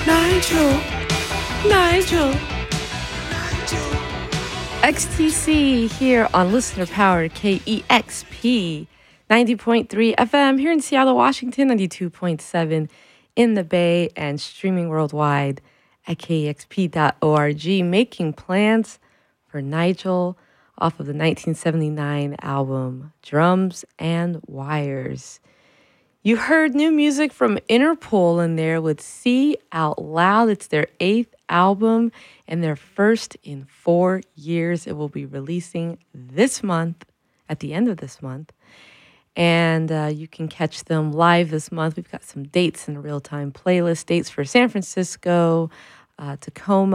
Nigel, Nigel. XTC here on listener powered KEXP 90.3 FM here in Seattle, Washington, 92.7 in the Bay, and streaming worldwide at kexp.org, making plans for Nigel off of the 1979 album Drums and Wires. You heard new music from Interpol in there with See Out Loud. It's their 8th album and their first in 4 years. It will be releasing this month, at the end of this month. And you can catch them live this month. We've got some dates in a real-time playlist, dates for San Francisco, Tacoma,